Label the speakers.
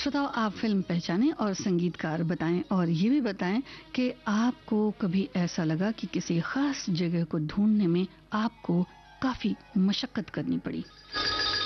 Speaker 1: श्रोताओं, आप फिल्म पहचानें और संगीतकार बताएं, और ये भी बताएं कि आपको कभी ऐसा लगा कि किसी खास जगह को ढूंढने में आपको काफी मशक्कत करनी पड़ी।